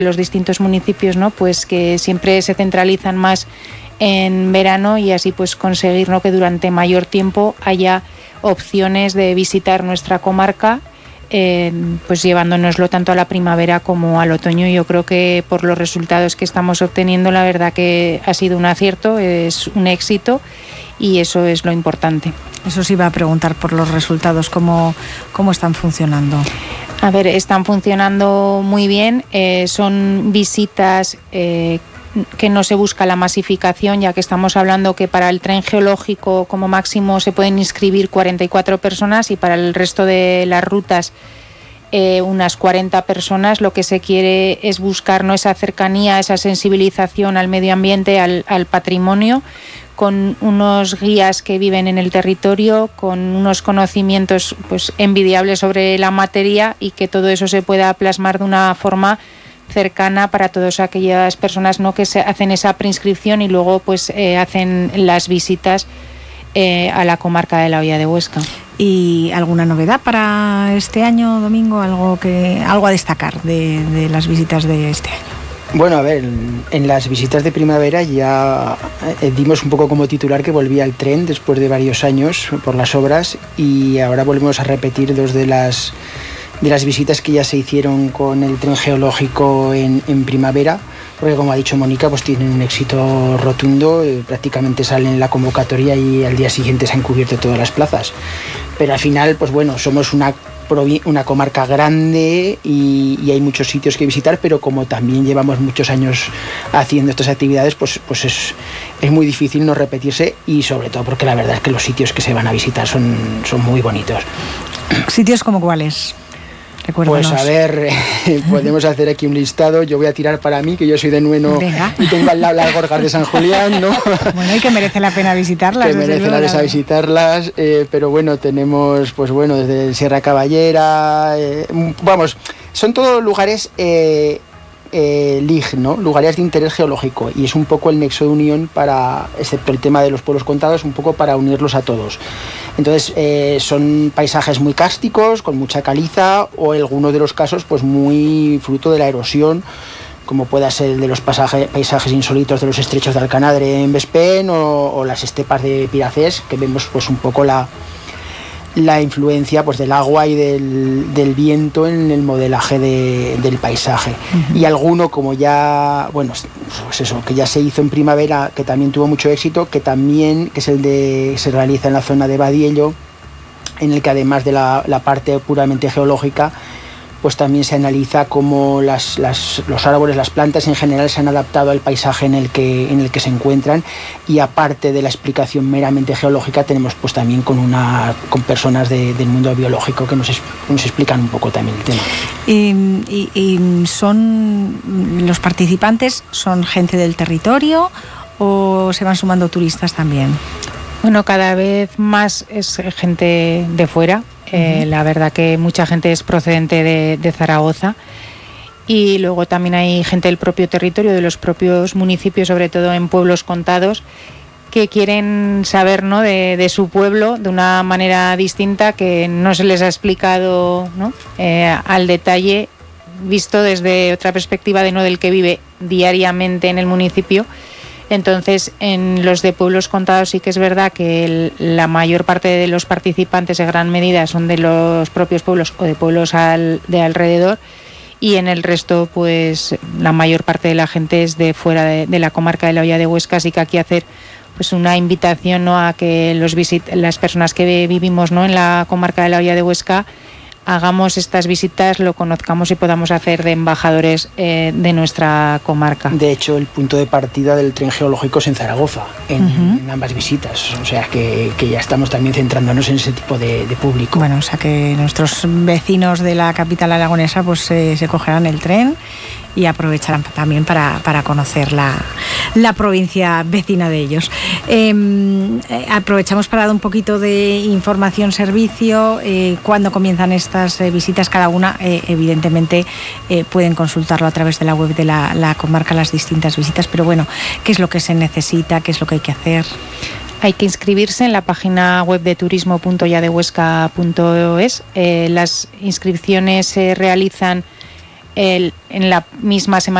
los distintos municipios, ¿no? Pues que siempre se centralizan más en verano y así pues conseguir, ¿no?, que durante mayor tiempo haya opciones de visitar nuestra comarca, pues llevándonoslo tanto a la primavera como al otoño. Yo creo que por los resultados que estamos obteniendo, la verdad que ha sido un acierto, es un éxito y eso es lo importante. Eso sí iba a preguntar por los resultados, ¿cómo están funcionando? A ver, están funcionando muy bien, son visitas que no se busca la masificación, ya que estamos hablando que para el tren geológico como máximo se pueden inscribir 44 personas y para el resto de las rutas unas 40 personas. Lo que se quiere es buscar, ¿no?, esa cercanía, esa sensibilización al medio ambiente, al patrimonio, con unos guías que viven en el territorio, con unos conocimientos pues envidiables sobre la materia y que todo eso se pueda plasmar de una forma cercana para todas aquellas personas, ¿no?, que se hacen esa preinscripción y luego pues hacen las visitas a la comarca de la Hoya de Huesca. ¿Y alguna novedad para este año, Domingo? ¿Algo a destacar de las visitas de este año? Bueno, a ver, en las visitas de primavera ya dimos un poco como titular que volvía el tren después de varios años por las obras y ahora volvemos a repetir dos de las visitas que ya se hicieron con el tren geológico en primavera, porque como ha dicho Mónica, pues tienen un éxito rotundo, prácticamente salen en la convocatoria y al día siguiente se han cubierto todas las plazas. Pero al final, pues bueno, somos una comarca grande y hay muchos sitios que visitar, pero como también llevamos muchos años haciendo estas actividades, pues es muy difícil no repetirse y sobre todo porque la verdad es que los sitios que se van a visitar son muy bonitos. ¿Sitios como cuáles? Recuérdanos. Pues a ver, podemos hacer aquí un listado. Yo voy a tirar para mí, que yo soy de Nueno. Venga. Y tengo al lado las Gorgas de San Julián, ¿no? Bueno, y que merece la pena visitarlas. Que merece la pena visitarlas, pero bueno, tenemos, pues bueno, desde Sierra Caballera, vamos, son todos lugares LIG, ¿no? Lugares de interés geológico, y es un poco el nexo de unión para, excepto el tema de los pueblos contados, un poco para unirlos a todos. Entonces son paisajes muy cársticos, con mucha caliza, o en algunos de los casos pues muy fruto de la erosión, como pueda ser el de los paisajes insólitos de los estrechos de Alcanadre en Vespén o las estepas de Piracés, que vemos pues un poco la influencia pues del agua y del viento en el modelaje del paisaje. Uh-huh. Y alguno como ya, bueno, pues eso, que ya se hizo en primavera, que también tuvo mucho éxito, que es el de se realiza en la zona de Badiello, en el que además de la parte puramente geológica, pues también se analiza cómo los árboles, las plantas en general se han adaptado al paisaje en el que se encuentran, y aparte de la explicación meramente geológica tenemos pues también con personas del mundo biológico que nos explican un poco también el tema. ¿Y son los participantes, son gente del territorio o se van sumando turistas también? Bueno, cada vez más es gente de fuera. La verdad que mucha gente es procedente de Zaragoza, y luego también hay gente del propio territorio, de los propios municipios, sobre todo en pueblos contados, que quieren saber, ¿no?, de su pueblo de una manera distinta, que no se les ha explicado, ¿no?, al detalle, visto desde otra perspectiva del que vive diariamente en el municipio. Entonces, en los de pueblos contados sí que es verdad que la mayor parte de los participantes en gran medida son de los propios pueblos o de pueblos de alrededor, y en el resto pues la mayor parte de la gente es de fuera de la comarca de la Hoya de Huesca. Así que aquí hacer pues una invitación, ¿no?, a que las personas que vivimos, ¿no?, en la comarca de la Hoya de Huesca hagamos estas visitas, lo conozcamos y podamos hacer de embajadores de nuestra comarca. De hecho, el punto de partida del tren geológico es en Zaragoza, en ambas visitas. O sea que ya estamos también centrándonos en ese tipo de público. Bueno, o sea que nuestros vecinos de la capital aragonesa pues se cogerán el tren y aprovecharán también para conocer la provincia vecina de ellos. Aprovechamos para dar un poquito de información, servicio. Cuando comienzan estas visitas, cada una evidentemente pueden consultarlo a través de la web de la comarca, las distintas visitas, pero bueno, ¿qué es lo que se necesita? ¿Qué es lo que hay que hacer? Hay que inscribirse en la página web de turismo.hoyadehuesca.es. Las inscripciones se realizan en la misma semana